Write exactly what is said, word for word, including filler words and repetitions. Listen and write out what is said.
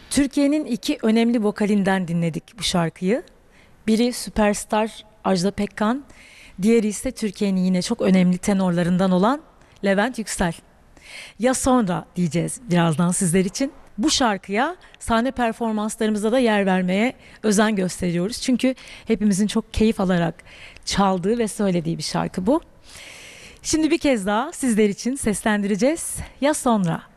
Türkiye'nin iki önemli vokalinden dinledik bu şarkıyı. Biri süperstar Ajda Pekkan, diğeri ise Türkiye'nin yine çok önemli tenorlarından olan Levent Yüksel. Ya sonra diyeceğiz birazdan sizler için. Bu şarkıya sahne performanslarımızda da yer vermeye özen gösteriyoruz. Çünkü hepimizin çok keyif alarak çaldığı ve söylediği bir şarkı bu. Şimdi bir kez daha sizler için seslendireceğiz. Ya sonra.